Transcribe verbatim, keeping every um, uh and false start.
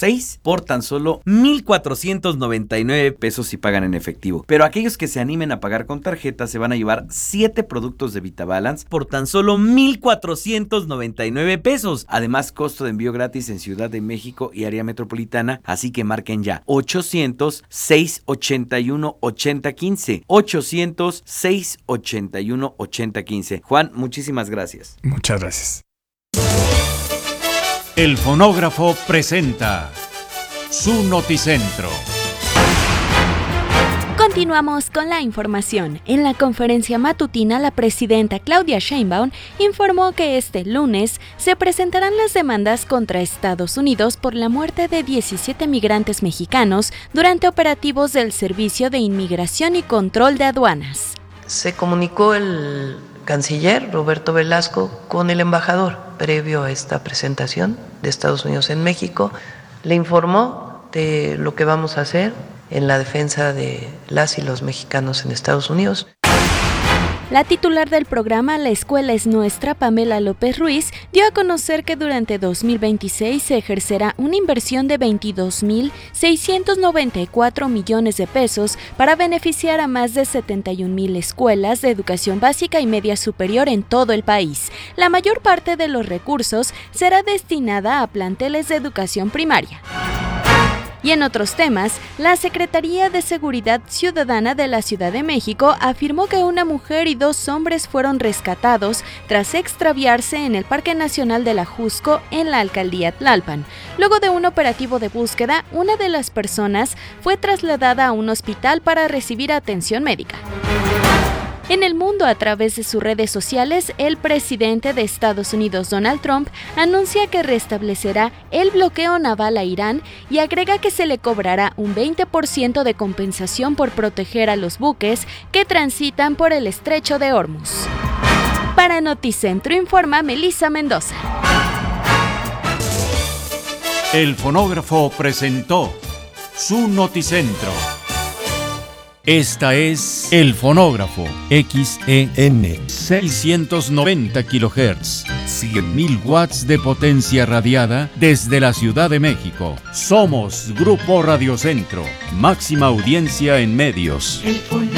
seis por tan solo mil cuatrocientos noventa y nueve pesos si pagan en efectivo. Pero aquellos que se animen a pagar con tarjeta se van a llevar siete productos de VitaBalance por tan solo mil cuatrocientos noventa y nueve pesos. Además, costo de envío gratis en Ciudad de México y área metropolitana, así que marquen ya ochocientos, seiscientos ochenta y uno, ochenta quince. ochocientos, seiscientos ochenta y uno, ochenta quince. Juan, muchísimas gracias. Muchas gracias. El Fonógrafo presenta su Noticentro. Continuamos con la información. En la conferencia matutina, la presidenta Claudia Sheinbaum informó que este lunes se presentarán las demandas contra Estados Unidos por la muerte de diecisiete migrantes mexicanos durante operativos del Servicio de Inmigración y Control de Aduanas. Se comunicó el canciller Roberto Velasco con el embajador previo a esta presentación de Estados Unidos en México. Le informó de lo que vamos a hacer en la defensa de las y los mexicanos en Estados Unidos. La titular del programa La Escuela es Nuestra, Pamela López Ruiz, dio a conocer que durante dos mil veintiséis se ejercerá una inversión de veintidós mil seiscientos noventa y cuatro millones de pesos para beneficiar a más de setenta y un mil escuelas de educación básica y media superior en todo el país. La mayor parte de los recursos será destinada a planteles de educación primaria. Y en otros temas, la Secretaría de Seguridad Ciudadana de la Ciudad de México afirmó que una mujer y dos hombres fueron rescatados tras extraviarse en el Parque Nacional de la Jusco en la alcaldía Tlalpan. Luego de un operativo de búsqueda, una de las personas fue trasladada a un hospital para recibir atención médica. En el mundo, a través de sus redes sociales, el presidente de Estados Unidos, Donald Trump, anuncia que restablecerá el bloqueo naval a Irán y agrega que se le cobrará un veinte por ciento de compensación por proteger a los buques que transitan por el estrecho de Hormuz. Para Noticentro informa Melissa Mendoza. El Fonógrafo presentó su Noticentro. Esta es El Fonógrafo, X E N, seiscientos noventa kilohertz, cien mil watts de potencia radiada desde la Ciudad de México. Somos Grupo Radio Centro, máxima audiencia en medios.